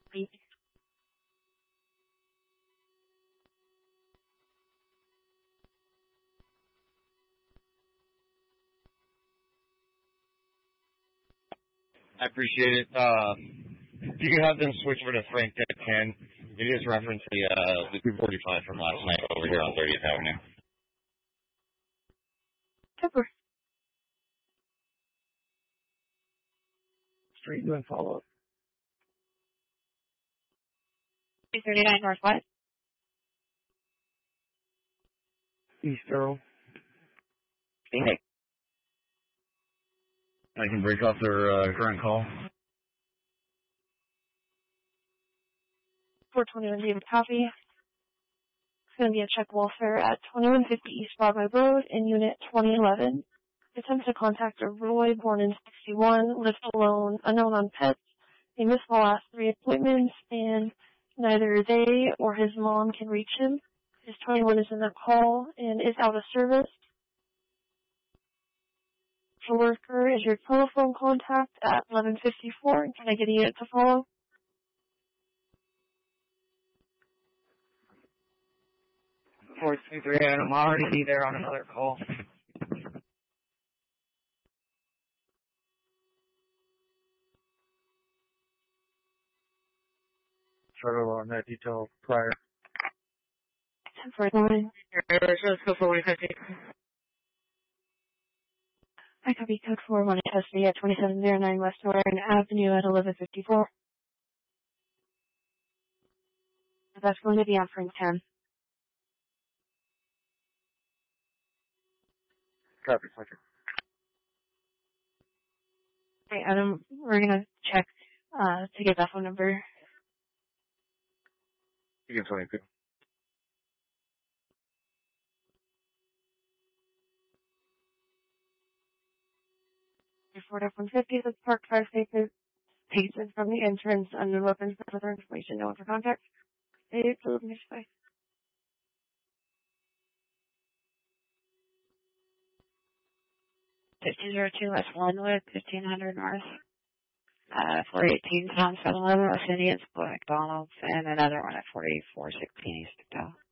I appreciate it. If you could have them switch over to Frank at 10. It is reference the 245 from last night over here on 30th Avenue. Super. Straight doing follow-up. 239 Northwest. East Earl. Phoenix. I can break off their current call. 421 David Copy. It's going to be a check welfare at 2150 East Broadway Road in Unit 2011. Attempts to contact a Roy, born in 61, lives alone, unknown on pets. He missed the last 3 appointments, and neither they or his mom can reach him. His 21 is in the call and is out of service. The worker is your telephone contact at 1154. Can I get a unit to follow? 423, I'm already there on another call. Try to on that detail prior. 1049. Let's go for 150. I copy code 41 custody at 2709 West Warren Avenue at 1154. That's going to be on frame 10. Copy, second. Okay, Adam, we're going to check to get that phone number. You can 22. Report F-150, that's parked 5 spaces. Paces from the entrance, unknown weapons, no further information, no one for contact. 5205. 5202 West Glenwood, 1500 North. 418 Town 711 West Indians, McDonald's, and another one at 4416 East McDowell.